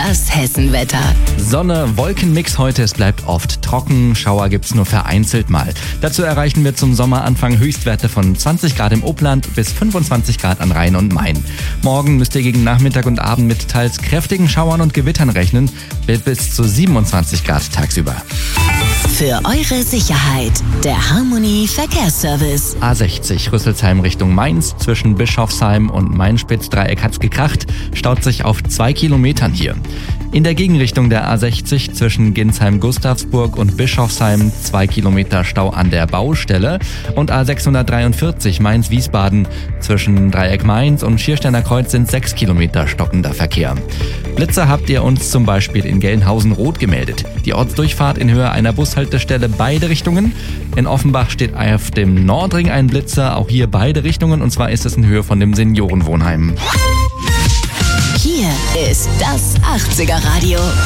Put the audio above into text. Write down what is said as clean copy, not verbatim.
Das Hessenwetter. Sonne, Wolkenmix heute, es bleibt oft trocken, Schauer gibt's nur vereinzelt mal. Dazu erreichen wir zum Sommeranfang Höchstwerte von 20 Grad im Upland bis 25 Grad an Rhein und Main. Morgen müsst ihr gegen Nachmittag und Abend mit teils kräftigen Schauern und Gewittern rechnen, wird bis zu 27 Grad tagsüber. Für eure Sicherheit, der Harmony Verkehrsservice. A60 Rüsselsheim Richtung Mainz, zwischen Bischofsheim und Main-Spitz-Dreieck hat's gekracht, staut sich auf 2 Kilometern hier. In der Gegenrichtung der A60 zwischen Ginsheim-Gustavsburg und Bischofsheim 2 Kilometer Stau an der Baustelle und A643 Mainz-Wiesbaden zwischen Dreieck Mainz und Schiersteiner Kreuz sind 6 Kilometer stockender Verkehr. Blitzer habt ihr uns zum Beispiel in Gelnhausen rot gemeldet. Die Ortsdurchfahrt in Höhe einer Bushaltestelle beide Richtungen. In Offenbach steht auf dem Nordring ein Blitzer, auch hier beide Richtungen, und zwar ist es in Höhe von dem Seniorenwohnheim. Hier ist das 80er Radio.